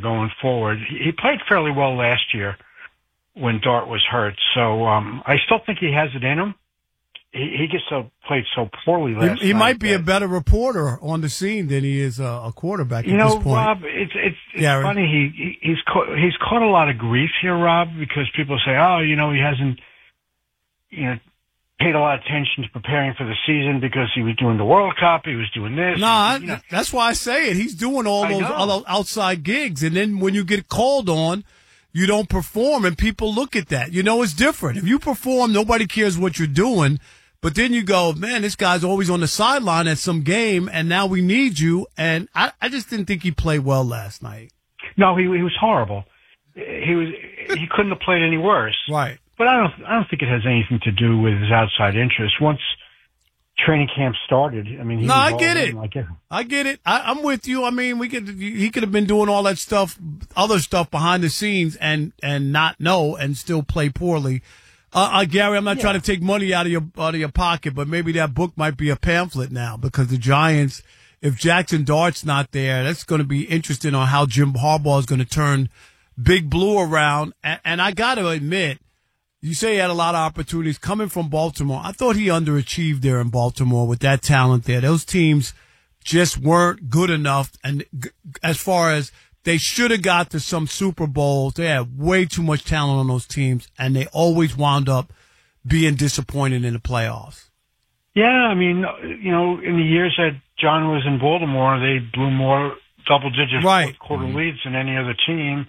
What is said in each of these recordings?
going forward. He played fairly well last year when Dart was hurt, so I still think he has it in him. He just played so poorly last night. He might be a better reporter on the scene than he is a quarterback at this point. Rob, it's funny. He's caught a lot of grief here, Rob, because people say, he hasn't, paid a lot of attention to preparing for the season because he was doing the World Cup, he was doing this. That's why I say it. He's doing all those other outside gigs, and then when you get called on, you don't perform, and people look at that. It's different. If you perform, nobody cares what you're doing. But then you go, man, this guy's always on the sideline at some game, and now we need you. And I just didn't think he played well last night. No, he was horrible. He couldn't have played any worse. Right. But I don't think it has anything to do with his outside interest. Once training camp started, I get it. I get it. I'm with you. He could have been doing all that stuff, other stuff behind the scenes, and not know and still play poorly. Gary, I'm not trying to take money out of your pocket, but maybe that book might be a pamphlet now because the Giants, if Jackson Dart's not there, that's going to be interesting on how Jim Harbaugh is going to turn Big Blue around. And I got to admit, you say he had a lot of opportunities coming from Baltimore. I thought he underachieved there in Baltimore with that talent there. Those teams just weren't good enough. And as far as they should have got to some Super Bowls, they had way too much talent on those teams, and they always wound up being disappointed in the playoffs. Yeah, in the years that John was in Baltimore, they blew more double-digit fourth quarter leads than any other team.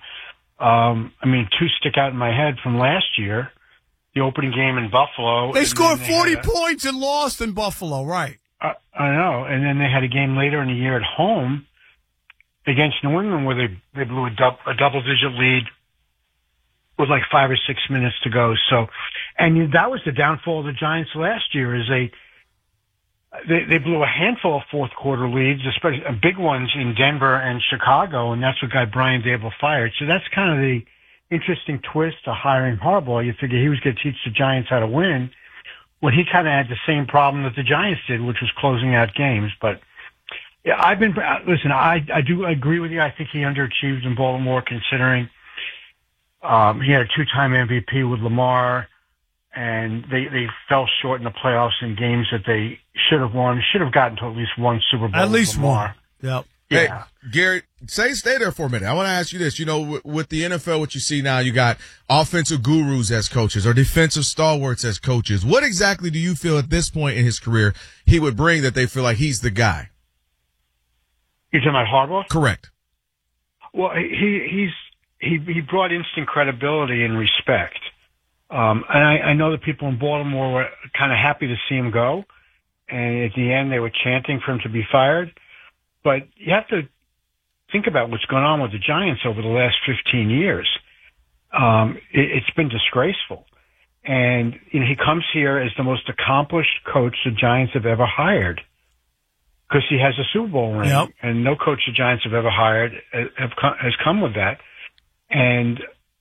Two stick out in my head from last year. The opening game in Buffalo. They scored 40 points and lost in Buffalo, right? I know. And then they had a game later in the year at home against New England where they blew a double-digit lead with like 5 or 6 minutes to go. So, and that was the downfall of the Giants last year is they blew a handful of fourth quarter leads, especially big ones in Denver and Chicago, and that's what got Brian Daboll fired. So that's kind of the interesting twist to hiring Harbaugh. You figure he was going to teach the Giants how to win when he kind of had the same problem that the Giants did, which was closing out games. But yeah, I do agree with you. I think he underachieved in Baltimore considering he had a 2-time MVP with Lamar, and they fell short in the playoffs in games that they should have won. Should have gotten to at least one Super Bowl. At least Lamar. one. Yep. Hey, Gary, stay there for a minute. I want to ask you this. With the NFL, what you see now, you got offensive gurus as coaches or defensive stalwarts as coaches. What exactly do you feel at this point in his career he would bring that they feel like he's the guy? You're talking about Harbaugh? Correct. Well, he brought instant credibility and respect. And I know that people in Baltimore were kind of happy to see him go. And at the end, they were chanting for him to be fired. But you have to think about what's going on with the Giants over the last 15 years. It's been disgraceful. And he comes here as the most accomplished coach the Giants have ever hired because he has a Super Bowl ring. Yep. And no coach the Giants have ever hired has come with that. And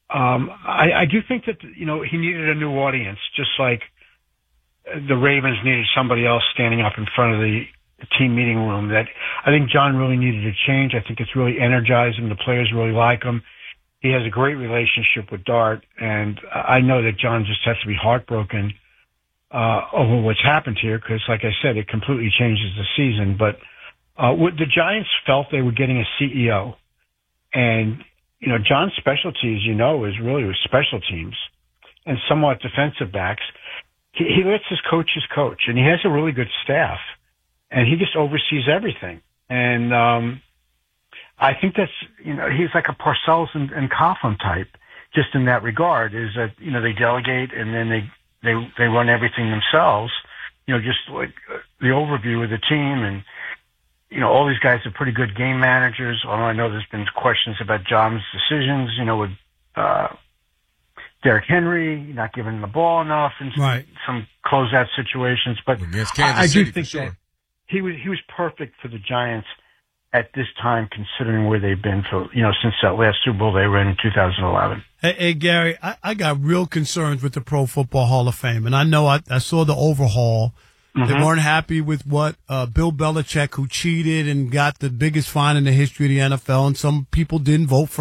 I do think that, he needed a new audience, just like the Ravens needed somebody else standing up in front of the team meeting room. That I think John really needed a change. I think it's really energized him. The players really like him. He has a great relationship with Dart, and I know that John just has to be heartbroken over what's happened here because, like I said, it completely changes the season. But the Giants felt they were getting a CEO, and John's specialty, as you know, is really with special teams and somewhat defensive backs. He lets his coaches coach, and he has a really good staff, and he just oversees everything. And I think that's, he's like a Parcells and Coughlin type, just in that regard, is that, they delegate and then they run everything themselves, just like the overview of the team. And, all these guys are pretty good game managers. Although I know there's been questions about John's decisions, with Derrick Henry not giving him the ball enough in some closeout situations. But I do think that he was perfect for the Giants at this time, considering where they've been for, since that last Super Bowl they were in 2011. Hey Gary, I got real concerns with the Pro Football Hall of Fame, and I know I saw the overhaul. Mm-hmm. They weren't happy with what Bill Belichick, who cheated and got the biggest fine in the history of the NFL, and some people didn't vote for